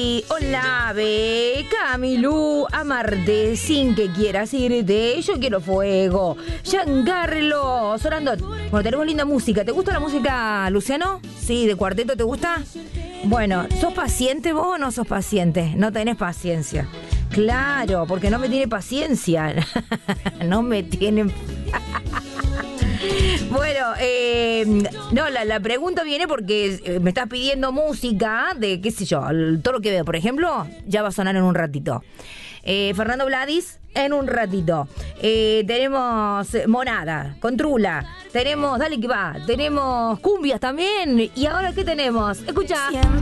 Hola, ve, Camilú, amarte sin que quieras irte. Yo quiero fuego. Giancarlo, Sorando. Bueno, tenemos linda música. ¿Te gusta la música, Luciano? Sí, de cuarteto, ¿te gusta? Bueno, ¿sos paciente vos o no sos paciente? No tenés paciencia. Claro, porque no me tiene paciencia. No me tienen... Bueno, no, la pregunta viene porque me estás pidiendo música de, qué sé yo, todo lo que veo, por ejemplo, ya va a sonar en un ratito. Fernando Vladis, en un ratito. Tenemos Monada, Contrula, tenemos Dale que va, tenemos cumbias también. ¿Y ahora qué tenemos? Escucha.